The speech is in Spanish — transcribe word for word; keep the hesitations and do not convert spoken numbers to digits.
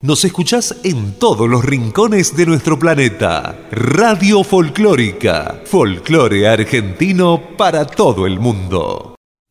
Nos escuchás en todos los rincones de nuestro planeta. Radio Folclórica. Folclore argentino para todo el mundo.